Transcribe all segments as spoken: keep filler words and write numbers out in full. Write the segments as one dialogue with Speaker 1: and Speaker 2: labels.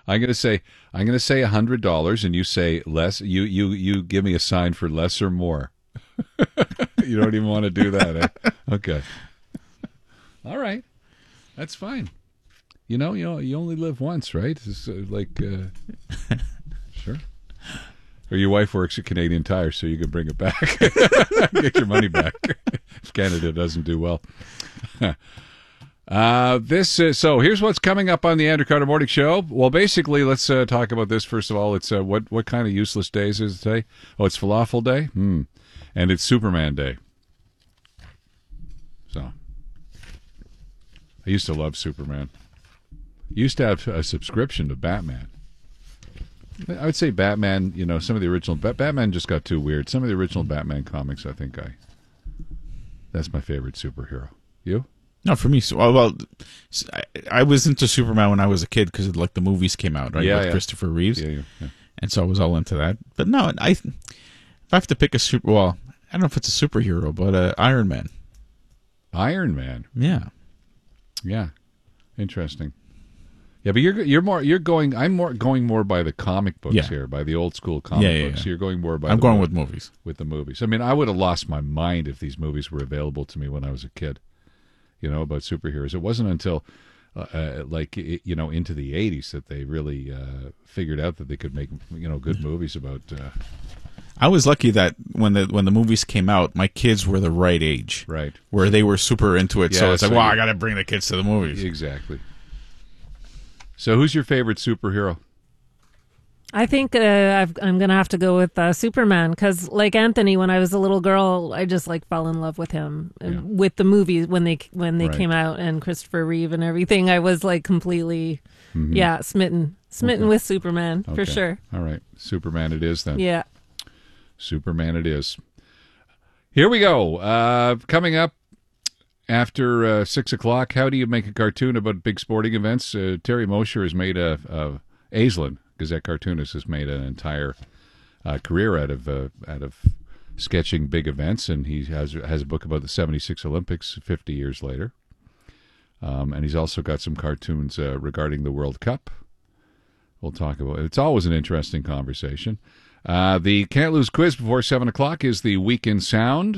Speaker 1: I'm going to say I'm going to say a hundred dollars, and you say less. You you you give me a sign for less or more. You don't even want to do that, eh? Okay. All right, that's fine. You know, you know, you only live once, right? It's uh, like, uh, sure. Or your wife works at Canadian Tire, so you can bring it back, get your money back if Canada doesn't do well. Uh, this is, so here's what's coming up on the Andrew Carter Morning Show. Well, basically, let's uh, talk about this first of all. It's uh, what what kind of useless days is it today? Oh, it's Falafel Day, hmm, and it's Superman Day. So, I used to love Superman. I used to have a subscription to Batman. I would say Batman. You know, some of the original Batman just got too weird. Some of the original Batman comics, I think I. That's my favorite superhero. You?
Speaker 2: No, for me, so, well, well I, I was into Superman when I was a kid because like the movies came out, right?
Speaker 1: Yeah,
Speaker 2: With
Speaker 1: yeah.
Speaker 2: Christopher Reeves,
Speaker 1: Yeah, yeah, yeah.
Speaker 2: and so I was all into that. But no, I if I have to pick a super, well, I don't know if it's a superhero, but uh, Iron Man.
Speaker 1: Iron Man.
Speaker 2: Yeah,
Speaker 1: Yeah, interesting. Yeah, but you're you're more you're going. I'm more going more by the comic books
Speaker 2: Yeah.
Speaker 1: here, by the old school comic
Speaker 2: Yeah, yeah,
Speaker 1: books.
Speaker 2: yeah.
Speaker 1: You're going more by.
Speaker 2: I'm
Speaker 1: the
Speaker 2: going
Speaker 1: mo-
Speaker 2: with movies.
Speaker 1: with the movies. I mean, I would have lost my mind if these movies were available to me when I was a kid. You know, about superheroes. It wasn't until, uh, uh, like, it, you know, into the eighties that they really uh, figured out that they could make, you know, good movies about. Uh,
Speaker 2: I was lucky that when the when the movies came out, my kids were the right age,
Speaker 1: right.
Speaker 2: where they were super into it.
Speaker 1: Yeah,
Speaker 2: so it's like,
Speaker 1: so
Speaker 2: well,
Speaker 1: you-
Speaker 2: I got to bring the kids to the movies.
Speaker 1: Exactly. So, who's your favorite superhero?
Speaker 3: I think uh, I've, I'm going to have to go with uh, Superman because, like Anthony, when I was a little girl, I just like fell in love with him and
Speaker 1: Yeah.
Speaker 3: with the movies when they when they
Speaker 1: Right.
Speaker 3: came out and Christopher Reeve and everything. I was like completely,
Speaker 1: Mhm.
Speaker 3: yeah, smitten, smitten
Speaker 1: Okay.
Speaker 3: with Superman for
Speaker 1: Okay.
Speaker 3: sure.
Speaker 1: All right. Superman it is then.
Speaker 3: Yeah.
Speaker 1: Superman it is. Here we go. Uh, coming up after uh, six o'clock, how do you make a cartoon about big sporting events? Uh, Terry Mosher has made a, a Aislinn, Gazette cartoonist, has made an entire uh, career out of uh, out of sketching big events, and he has has a book about the seventy-six Olympics fifty years later. Um, and he's also got some cartoons uh, regarding the World Cup. We'll talk about it. It's always an interesting conversation. Uh, the Can't Lose quiz before seven o'clock is the Week in Sound.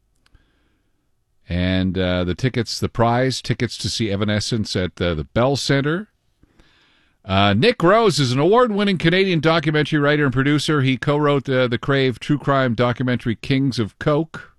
Speaker 1: And uh, the tickets, the prize, tickets to see Evanescence at uh, the Bell Center. Uh, Nick Rose is an award-winning Canadian documentary writer and producer. He co-wrote uh, the Crave true crime documentary Kings of Coke.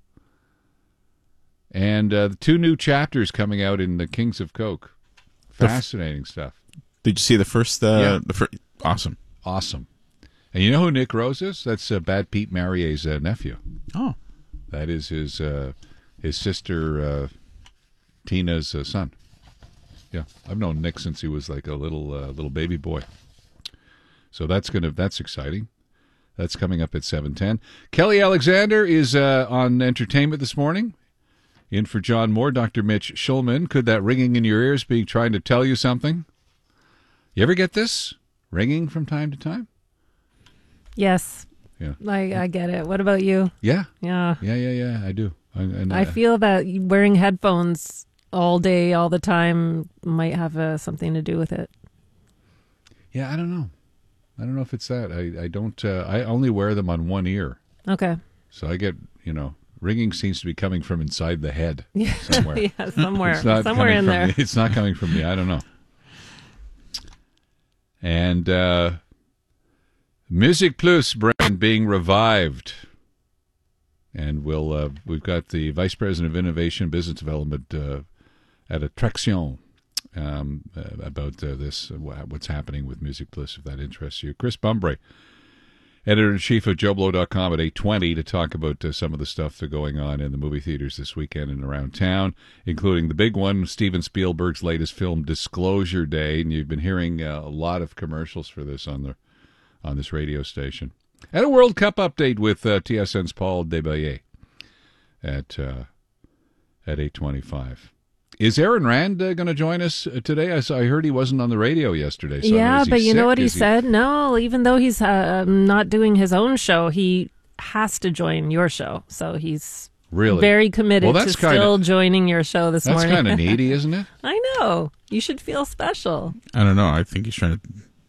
Speaker 1: And uh, the two new chapters coming out in the Kings of Coke. Fascinating stuff.
Speaker 2: Did you see the first? Uh,
Speaker 1: Yeah.
Speaker 2: The first, awesome.
Speaker 1: Awesome. And you know who Nick Rose is? That's uh, Bad Pete Marier's uh, nephew.
Speaker 2: Oh,
Speaker 1: That is his uh, his sister uh, Tina's uh, son. Yeah, I've known Nick since he was like a little uh, little baby boy. So that's gonna that's exciting. That's coming up at seven ten. Kelly Alexander is uh, on entertainment this morning. In for John Moore, Doctor Mitch Schulman. Could that ringing in your ears be trying to tell you something? You ever get this ringing from time to time?
Speaker 3: Yes.
Speaker 1: Yeah.
Speaker 3: I, I get it. What about you?
Speaker 1: Yeah.
Speaker 3: Yeah.
Speaker 1: Yeah, yeah, yeah. I do. I, and, uh,
Speaker 3: I feel that wearing headphones all day, all the time might have uh, something to do with it.
Speaker 1: Yeah, I don't know. I don't know if it's that. I, I don't. Uh, I only wear them on one ear,
Speaker 3: Okay.
Speaker 1: so I get you know ringing seems to be coming from inside the head
Speaker 3: Yeah.
Speaker 1: somewhere.
Speaker 3: yeah, somewhere.
Speaker 1: It's not
Speaker 3: somewhere
Speaker 1: coming
Speaker 3: in
Speaker 1: from
Speaker 3: there.
Speaker 1: me. It's not coming from me. I don't know. And uh, Music Plus brand being revived, and we'll uh, we've got the Vice President of Innovation and Business Development uh, at Attraction um, uh, about uh, this, uh, what's happening with Music Plus, if that interests you. Chris Bumbray, editor-in-chief of Joe Blow dot com at eight twenty to talk about uh, some of the stuff that's going on in the movie theaters this weekend and around town, including the big one, Steven Spielberg's latest film, Disclosure Day, and you've been hearing uh, a lot of commercials for this on the on this radio station. And a World Cup update with uh, T S N's Paul Debayer at uh, at eight twenty-five. Is Aaron Rand uh, going to join us uh, today? I, saw, I heard he wasn't on the radio yesterday. So
Speaker 3: yeah,
Speaker 1: is he
Speaker 3: but you
Speaker 1: sick?
Speaker 3: know what he
Speaker 1: Is
Speaker 3: said? No, even though he's uh, not doing his own show, he has to join your show. So he's
Speaker 1: Really?
Speaker 3: very committed
Speaker 1: Well, that's
Speaker 3: to
Speaker 1: kinda-
Speaker 3: still joining your show this
Speaker 1: That's
Speaker 3: morning.
Speaker 1: kind of needy, isn't it?
Speaker 3: I know. You should feel special.
Speaker 2: I don't know. I think he's trying to